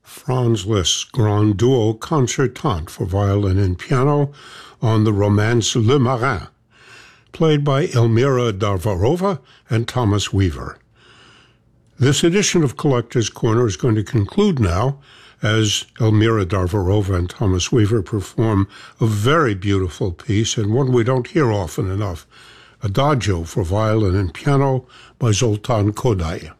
Franz Liszt's Grand Duo Concertante for violin and piano on the Romance Le Marin, played by Elmira Darvarova and Thomas Weaver. This edition of Collector's Corner is going to conclude now as Elmira Darvarova and Thomas Weaver perform a very beautiful piece and one we don't hear often enough, Adagio for violin and piano by Zoltan Kodály.